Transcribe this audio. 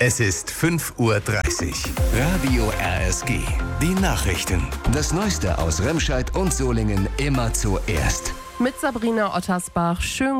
Es ist 5:30 Uhr. Radio RSG. Die Nachrichten. Das Neueste aus Remscheid und Solingen immer zuerst. Mit Sabrina Ottersbach. Schönen